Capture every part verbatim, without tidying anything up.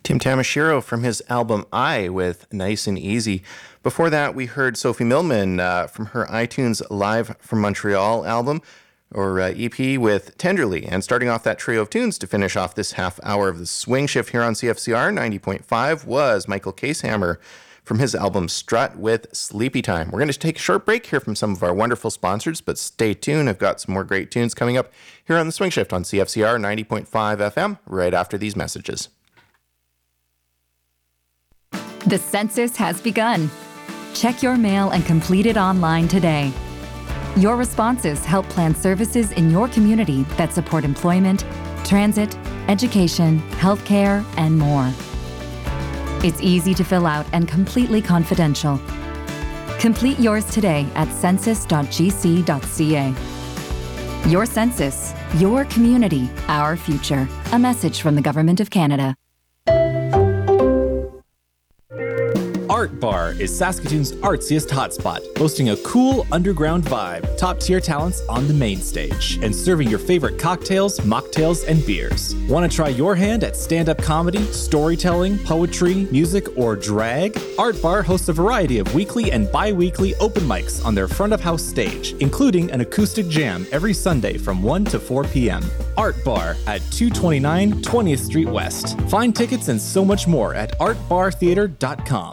Tim Tamashiro from his album I with Nice and Easy. Before that, we heard Sophie Millman uh, from her iTunes Live from Montreal album, or uh, E P, with Tenderly. And starting off that trio of tunes to finish off this half hour of the Swing Shift here on C F C R ninety point five was Michael Casehammer from his album Strut with Sleepy Time. We're going to take a short break here from some of our wonderful sponsors, but stay tuned. I've got some more great tunes coming up here on the Swing Shift on C F C R ninety point five F M right after these messages. The census has begun. Check your mail and complete it online today. Your responses help plan services in your community that support employment, transit, education, healthcare, and more. It's easy to fill out and completely confidential. Complete yours today at census dot g c dot c a. Your census, your community, our future. A message from the Government of Canada. Art Bar is Saskatoon's artsiest hotspot, boasting a cool underground vibe, top-tier talents on the main stage, and serving your favorite cocktails, mocktails, and beers. Want to try your hand at stand-up comedy, storytelling, poetry, music, or drag? Art Bar hosts a variety of weekly and bi-weekly open mics on their front-of-house stage, including an acoustic jam every Sunday from one to four p.m. Art Bar at two twenty-nine twentieth Street West. Find tickets and so much more at art bar theatre dot com.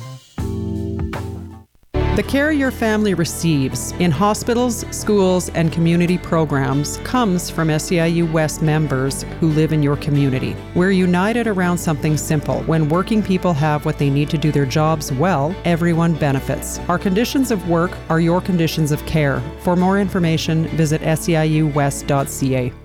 The care your family receives in hospitals, schools, and community programs comes from S E I U West members who live in your community. We're united around something simple. When working people have what they need to do their jobs well, everyone benefits. Our conditions of work are your conditions of care. For more information, visit S E I U west dot c a.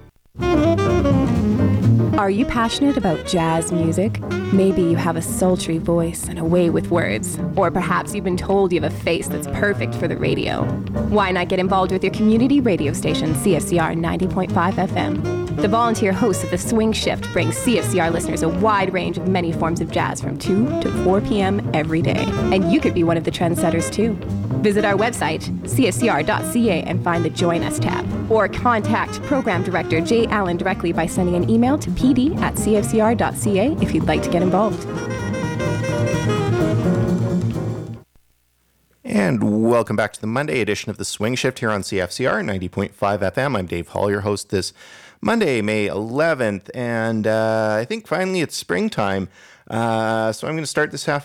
Are you passionate about jazz music? Maybe you have a sultry voice and a way with words. Or perhaps you've been told you have a face that's perfect for the radio. Why not get involved with your community radio station, C F C R ninety point five F M? The volunteer hosts of the Swing Shift brings C F C R listeners a wide range of many forms of jazz from two to four p.m. every day. And you could be one of the trendsetters too. Visit our website, c f c r dot c a, and find the Join Us tab. Or contact Program Director Jay Allen directly by sending an email to p d at c f c r dot c a if you'd like to get involved. And welcome back to the Monday edition of the Swing Shift here on C F C R ninety point five F M. I'm Dave Hall, your host this Monday, May eleventh, and uh, I think finally it's springtime. Uh, so I'm going to start this half